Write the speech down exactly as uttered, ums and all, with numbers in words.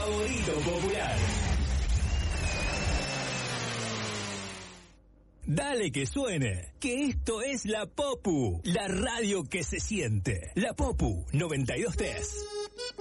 favorito popular. Dale que suene, que esto es La Popu, la radio que se siente. La Popu noventa y dos punto tres.